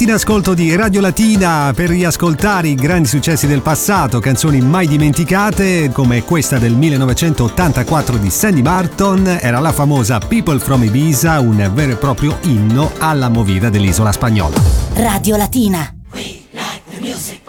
mattino ascolto di Radio Latina per riascoltare i grandi successi del passato, canzoni mai dimenticate come questa del 1984 di Sandy Martin. Era la famosa People from Ibiza, un vero e proprio inno alla movida dell'isola spagnola. Radio Latina. We like the music.